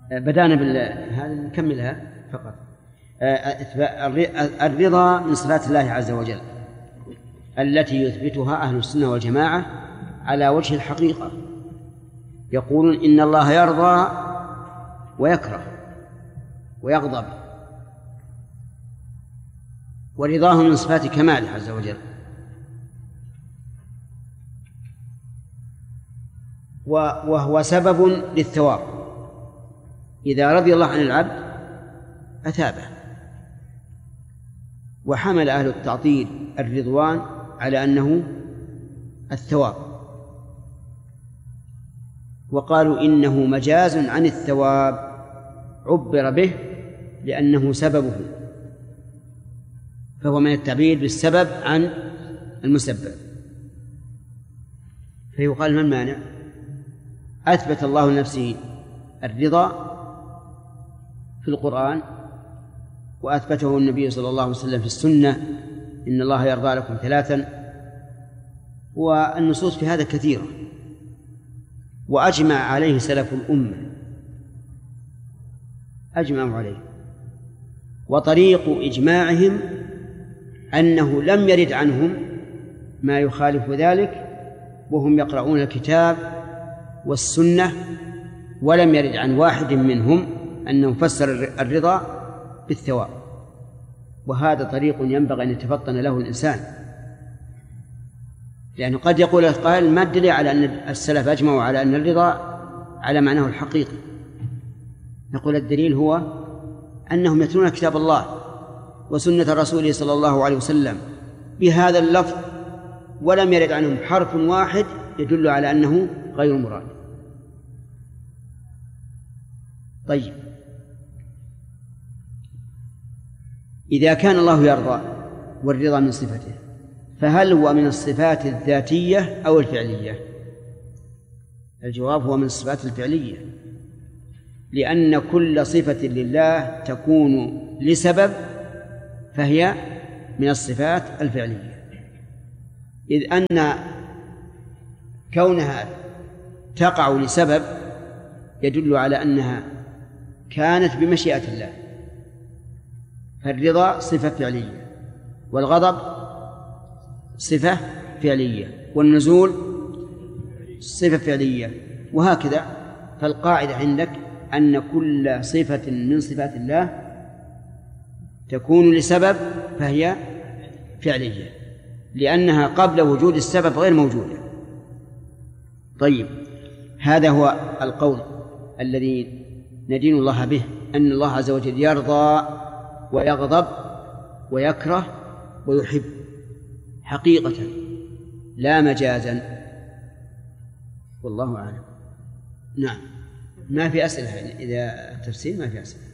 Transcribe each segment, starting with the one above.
بدأنا هذا نكملها فقط. الرضا من صفات الله عز وجل التي يثبتها أهل السنة والجماعة على وجه الحقيقة. يقولون إن الله يرضى ويكره ويغضب، ورضاه من صفات كماله عز وجل. وهو سبب للثواب. إذا رضي الله عن العبد أثابه. وحمل أهل التعطيل الرضوان على أنه الثواب، وقالوا إنه مجاز عن الثواب عبر به لأنه سببه، فهو من التعبير بالسبب عن المسبب. فيقال ما المانع؟ أثبت الله لنفسه الرضا في القرآن، وأثبته النبي صلى الله عليه وسلم في السنة: إن الله يرضى لكم ثلاثا. والنصوص في هذا كثيرة، وأجمع عليه سلف الأمة، أجمعوا عليه. وطريق إجماعهم أنه لم يرد عنهم ما يخالف ذلك وهم يقرؤون الكتاب والسنة، ولم يرد عن واحد منهم أنه فسر الرضا بالثواب. وهذا طريق ينبغي أن يتفطن له الإنسان، لأنه قد يقول القائل: ما الدليل على أن السلف أجمعوا على أن الرضا على معناه الحقيقي؟ نقول: الدليل هو أنهم يتلون كتاب الله وسنة رسوله صلى الله عليه وسلم بهذا اللفظ، ولم يرد عنهم حرف واحد يدل على أنه غير مراد. طيب، إذا كان الله يرضى والرضا من صفته، فهل هو من الصفات الذاتية أو الفعلية؟ الجواب هو من الصفات الفعلية، لأن كل صفة لله تكون لسبب فهي من الصفات الفعلية، إذ أن كونها تقع لسبب يدل على أنها كانت بمشيئة الله. فالرضا صفة فعلية، والغضب صفة فعلية، والنزول صفة فعلية، وهكذا. فالقاعدة عندك أن كل صفة من صفات الله تكون لسبب فهي فعلية، لأنها قبل وجود السبب غير موجودة. طيب، هذا هو القول الذي ندين الله به، أن الله عز وجل يرضى ويغضب ويكره ويحب حقيقة لا مجازا، والله أعلم. نعم، ما في أسئلة إذا التفسير ما في أسئلة.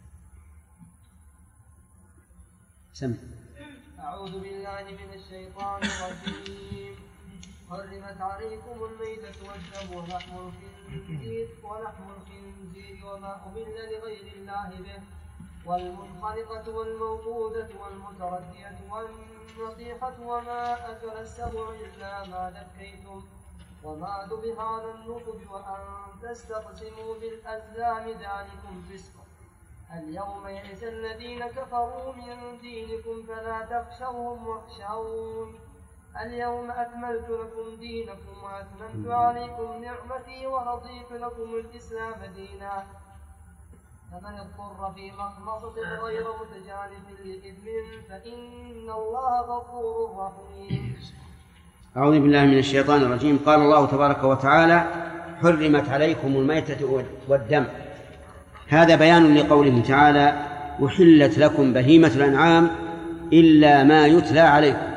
سمع. أعوذ بالله من الشيطان الرجيم. حرمت عليكم الميتة والدم ولحم الخنزير وما أهل لغير الله به، والمنخنقة والموقوذة والمتردية والنطيحة وما أكل السبع إلا ما ذكيتم وما ذبح على النصب وأن تستقسموا بالأزلام ذلكم فسق. اليوم يئس الذين كفروا من دينكم فلا تخشوهم واخشون. اليوم أكملت لكم دينكم وأتممت عليكم نعمتي ورضيت لكم الإسلام دينا. فمن اضطر في مخمصة غير متجانف لإثم فإن الله غفور رحيم. أعوذ بالله من الشيطان الرجيم. قال الله تبارك وتعالى: حرمت عليكم الميتة والدم. هذا بيان لقوله تعالى: أحلت لكم بهيمة الأنعام إلا ما يتلى عليكم.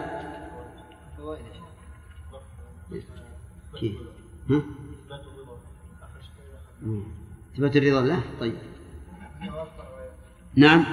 ثبت الرضا له. طيب، نعم،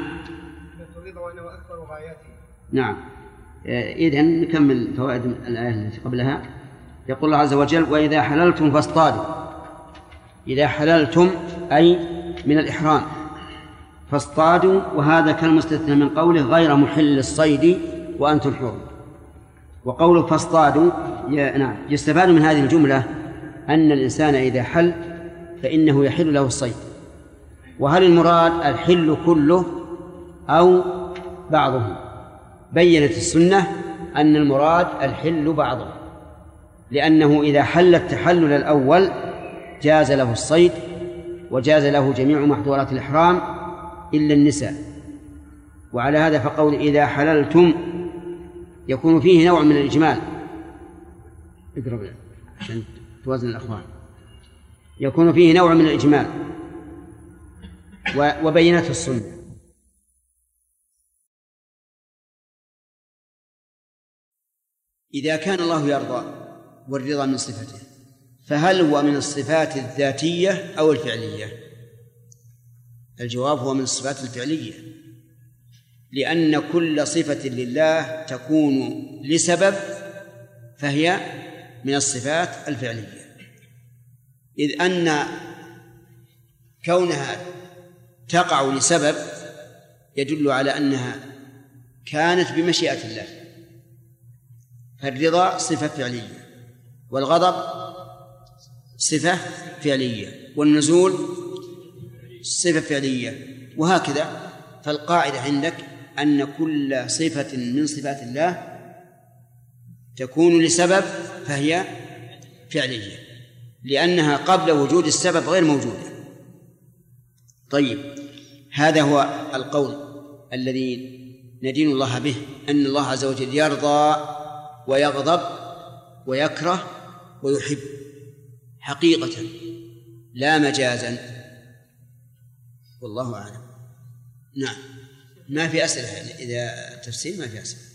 نعم. إذن نكمل فوائد الآية التي قبلها. يقول الله عز وجل: وإذا حللتم فاصطادوا. إذا حللتم أي من الإحرام فاصطادوا، وهذا كالمستثنى من قوله: غير محل الصيد وأنتم حرم. وقوله فاصطادوا نعم، يستفاد من هذه الجملة أن الإنسان إذا حل فإنه يحل له الصيد، وهل المراد الحل كله أو بعضه؟ بيّنت السنة أن المراد الحل بعضه، لأنه إذا حل التحلل الأول جاز له الصيد وجاز له جميع محظورات الإحرام إلا النساء. وعلى هذا فقول إذا حللتم يكون فيه نوع من الإجمال. اقرب عشان توازن الأخوان. يكون فيه نوع من الإجمال وبينته السنة. إذا كان الله يرضى والرضا من صفته، فهل هو من الصفات الذاتية أو الفعلية؟ الجواب هو من الصفات الفعلية، لأن كل صفة لله تكون لسبب فهي من الصفات الفعلية، إذ أن كونها تقع لسبب يدل على أنها كانت بمشيئة الله. فالرضا صفة فعلية، والغضب صفة فعلية، والنزول صفة فعلية، وهكذا. فالقاعدة عندك أن كل صفة من صفات الله تكون لسبب فهي فعلية، لأنها قبل وجود السبب غير موجودة. طيب، هذا هو القول الذي ندين الله به، أن الله عز وجل يرضى ويغضب ويكره ويحب حقيقة لا مجازا، والله أعلم. نعم، ما في أسئلة، إذا تفسير ما في أسئلة.